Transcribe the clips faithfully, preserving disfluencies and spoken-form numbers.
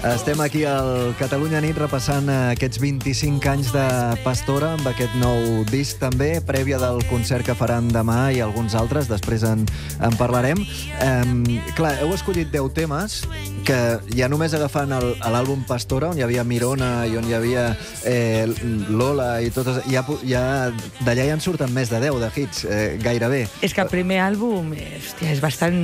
Estem aquí al Catalunya Nit repassant aquests vint-i-cinc anys de Pastora amb aquest nou disc també, prèvia del concert que faran demà i alguns altres, després en, en parlarem. Eh, clar, heu escollit deu temes que ja només agafant l'àlbum Pastora, on hi havia Mirona i on hi havia eh, Lola i totes, ja, ja, d'allà ja en surten més de deu de hits, eh, gairebé. És que el primer àlbum, hòstia, és bastant...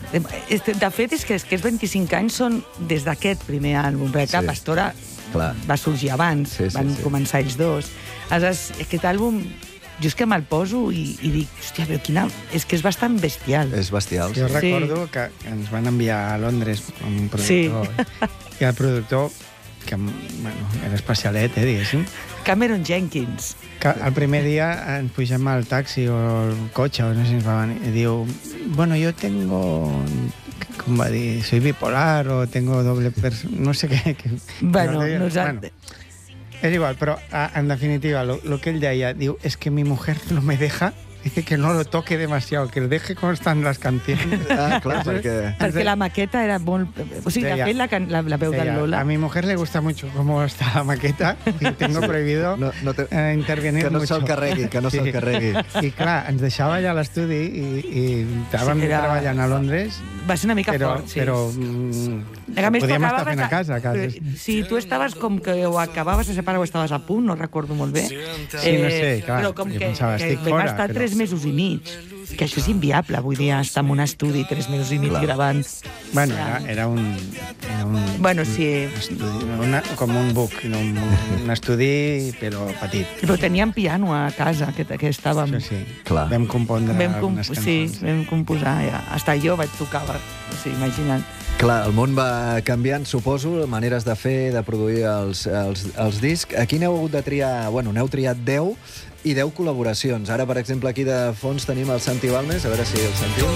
De fet, és que, és que els vint-i-cinc anys són des d'aquest primer àlbum, perquè sí. Pastora Clar. va sorgir abans, sí, sí, van sí. començar ells dos. Aleshores, aquest àlbum, jo és que me'l poso i, i dic, hòstia, però quina... És que és bastant bestial. És bestial. Jo recordo sí. que ens van enviar a Londres un productor, sí. i el productor, que bueno, era especialet, eh, diguéssim. Cameron Jenkins. Que el primer dia ens pugem al taxi o al cotxe, o no sé si ens va venir, i diu, bueno, yo tengo... com va dir, soy bipolar o tengo doble persona... No sé què. Que... Bueno, no, nosaltres... Bueno, és igual, però en definitiva, lo, lo que ell deia, diu, es que mi mujer no me deja que no lo toque demasiado, que el deje com estan les canciones. Ah, clar, perquè... Perquè la maqueta era molt... O sigui, de fet, la, la, la veu del Lola... A mi mujer le gusta mucho cómo está la maqueta y tengo prohibido no, no te... eh, intervenir que no mucho. se'l carregui, que no sí. se'l carregui. I clar, ens deixava allà a l'estudi i, i estàvem sí, era... treballant a Londres. Va ser una mica però, fort, sí. Però mm, més, podíem estar fent a casa. A casa. Si tu estaves com que ho acabaves de separar o estaves a punt, no recordo molt bé. Sí, no sé, clar. Però com jo que, pensava, que estic vam fora. estar Però... tres mesos i mig, que això és inviable avui dia, estar en un estudi tres mesos i mig clar. gravant. Bueno, era, era un... Era un bueno, sí. Un estudi, una, com un book, no, un, un estudi, però petit. Però teníem piano a casa, que, que estàvem... Sí, sí. Clar. Vam compondre vam comp unes cançons. Sí, vam composar, ja. Hasta jo vaig tocar, o sigui, imagina't. Clar, el món va canviant, suposo, maneres de fer, de produir els, els, els discs. Aquí n'heu hagut de triar... Bueno, n'heu triat deu i deu col·laboracions. Ara, per exemple, aquí de fons tenim el Santi Balmes, a veure si el sentim.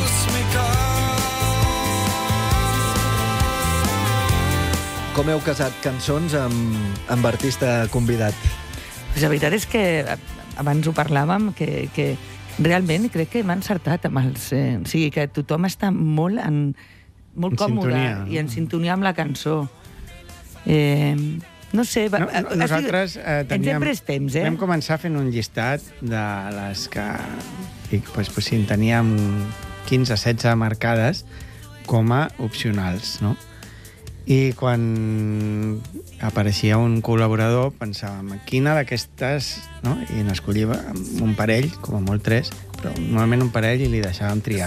Com heu casat cançons amb, amb artista convidat? Pues la veritat és que abans ho parlàvem, que, que realment crec que m'ha encertat amb els... Eh, o sigui, que tothom està molt, en, molt en còmode sintonia, no? i en sintonia amb la cançó. Eh, no sé... Va, no, no, nosaltres eh, teníem... Ens hem pres temps, eh? Vam començar fent un llistat de les que... I, pues, pues, sí, en teníem quinze setze marcades com a opcionals, no? I quan apareixia un col·laborador pensàvem, quina d'aquestes... No? I n'escollim un parell, com a molt tres, però normalment un parell i li deixàvem triar.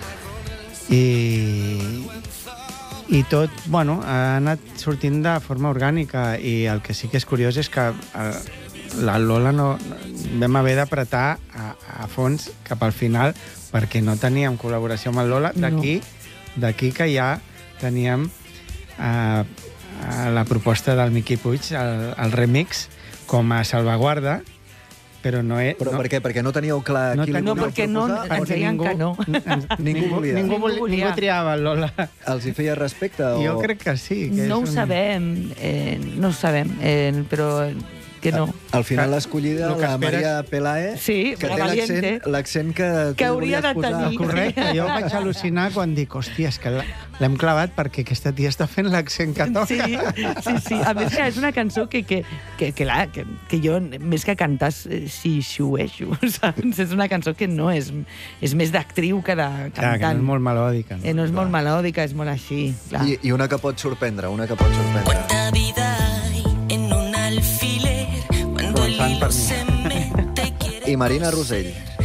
I, i tot, bueno, ha anat sortint de forma orgànica i el que sí que és curiós és que la Lola no, vam haver d'apretar a, a fons cap al final perquè no teníem col·laboració amb el Lola. D'aquí no. d'aquí que ja teníem a, a la proposta del Miqui Puig, el, el remix, com a salvaguarda, però no és... Però no, per què? Perquè no teníeu clar no, qui li no, volíeu perquè no, proposar? ens deien que no. Ens, ningú, ningú, volia. ningú, ningú, ningú triava el Lola. Els hi feia respecte? O... Jo crec que sí. Que no ho un... sabem, eh, no ho sabem, eh, però... que no. Al final l'ha escollida la esperes... Maria Pelae, sí, que té l'accent l'accent que, que hauria de tenir. Correcte, jo vaig al·lucinar quan dic, hòstia, és que l'hem clavat perquè aquesta tia està fent l'accent que toca. Sí, sí, sí. A més que és una cançó que, que, que, que, la, que, que jo, més que cantar, si xueixo, saps? És una cançó que no és... És més d'actriu que de cantant. Clar, que no és molt melòdica. No, eh, no és molt melòdica, és molt així. Clar. I, I una que pot sorprendre, una que pot sorprendre. Quanta vida hay en un alfiler cuando el hilo se mete. I Marina Rosell.